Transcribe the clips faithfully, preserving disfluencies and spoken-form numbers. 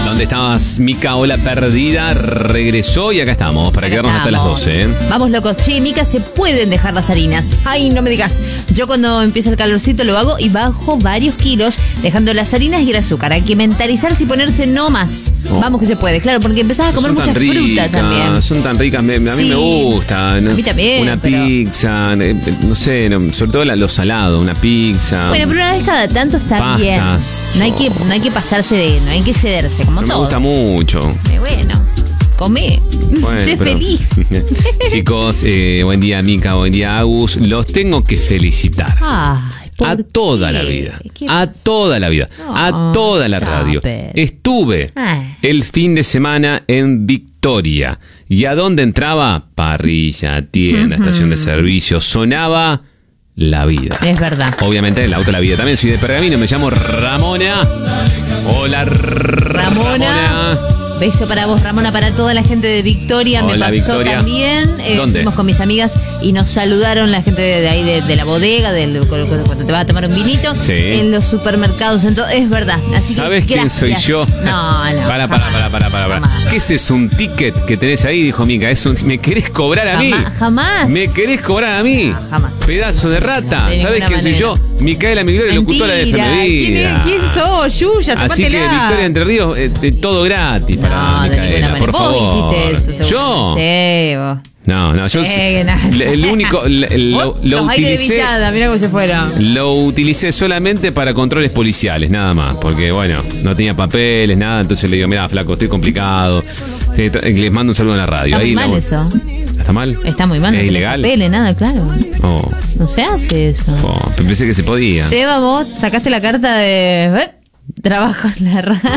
¿Dónde estabas, Mica? Hola perdida, regresó y acá estamos para Acá quedarnos hasta las estamos. doce. ¿eh? Vamos locos, che, Mica, se pueden dejar las harinas. Ay, no me digas. Yo cuando empieza el calorcito lo hago y bajo varios kilos, dejando las harinas y el azúcar. Hay que mentalizarse y ponerse no más. Oh. Vamos que se puede, claro, porque empezás a comer Son mucha tan fruta ricas, también. son tan ricas, me- a mí Sí. me gustan. A mí también, Una pero- pizza, eh, no sé, no, sobre todo la- lo salado, una pizza. Bueno, pero una vez cada tanto está Pastas. bien. No hay, que, no hay que pasarse de, no hay que cederse, como No me todo. gusta mucho. Eh, Bueno, come, Bueno, sé pero- feliz. Chicos, eh, buen día Mica, buen día Agus. Los tengo que felicitar. Ay, ¿por A toda qué? la vida. ¿Qué A pasó? toda la vida. A No, toda la stop radio. it. Estuve Ay. el fin de semana en Victoria. ¿Y a dónde entraba? Parrilla, tienda, estación de servicio. Sonaba la vida. Es verdad. Obviamente el auto La Vida. También soy de Pergamino, me llamo Ramona. Hola Ramona. Beso para vos, Ramona, para toda la gente de Victoria. Me Hola, pasó Victoria. también. Eh, ¿Dónde? Fuimos con mis amigas y nos saludaron la gente de, de ahí, de, de la bodega, del, cuando te vas a tomar un vinito. Sí. En los supermercados, en todo. Es verdad. Así que ¿Sabes quién soy gracias. yo? No, no. Para, para, para, para, para, para. Jamás. ¿Qué es eso? ¿Un ticket que tenés ahí? Dijo Mica. ¿Es un- ¿Me querés cobrar a mí? Jamás, jamás. ¿Me querés cobrar a mí? No, jamás. Pedazo de rata. De ¿Sabes ninguna quién soy manera. yo? Micaela Migliore, locutora de Mentira. Efeméride. ¿Quién, es- ¿Quién sos, Yuya? Así que Tapátela. Victoria Entre Ríos, eh, eh, todo gratis para No, de ninguna Micaela, manera. por Vos favor. hiciste eso, ¿Yo? seguro. Sí, vos. No, no, yo Sí, sé- no. el, el único el- el- lo, Vos, lo los aires de utilicé Villada, mirá cómo se fueron. lo utilicé solamente para controles policiales, nada más, porque bueno, no tenía papeles, nada, entonces le digo, mira, flaco, estoy complicado. Sí, t- les mando un saludo en la radio. Está muy Ahí mal la- eso. ¿Está mal? Está muy mal. ¿Es no tenés ilegal? papeles, nada, claro. Oh, No se hace eso. oh, pensé que se podía. Lleva vos, sacaste la carta de... ¿eh? Trabajo en la radio.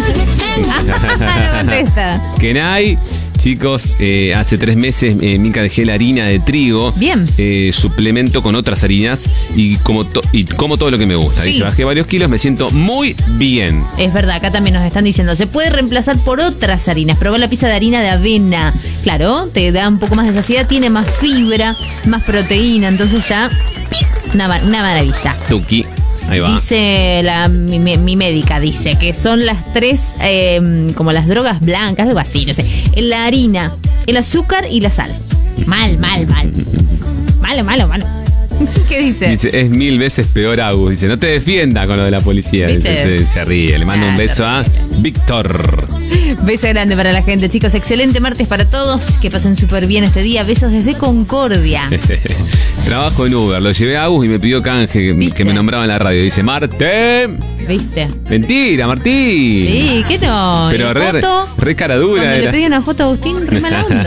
No contesta. Kenai, chicos, eh, hace tres meses eh, Mica dejé la harina de trigo. Bien. Eh, suplemento con otras harinas y como, to- y como todo lo que me gusta. Sí. Dice, bajé varios kilos, me siento muy bien. Es verdad, acá también nos están diciendo, se puede reemplazar por otras harinas. Probá la pizza de harina de avena. Claro, te da un poco más de saciedad, tiene más fibra, más proteína, entonces ya, ¡pip! una, ma- una maravilla. Tuki. Ahí va. Dice la, mi, mi- mi médica, dice que son las tres, eh, como las drogas blancas, algo así, no sé. La harina, el azúcar y la sal. Mal, mal, mal. Malo, malo, malo. ¿Qué dice? Dice, es mil veces peor Agus. Dice, no te defienda con lo de la policía. ¿Viste? Dice, se, se ríe. Le mando un Ah, beso a Víctor. Beso grande para la gente, chicos. Excelente martes para todos. Que pasen súper bien este día. Besos desde Concordia. Trabajo en Uber. Lo llevé a Agus y me pidió canje que, ¿Viste? que me nombraba en la radio. Dice, Marte. ¿Viste? Mentira, Martín. Sí, ¿qué no? Pero ¿Y re, foto? re cara dura Cuando le era. pedí una foto a Agustín, re mala onda.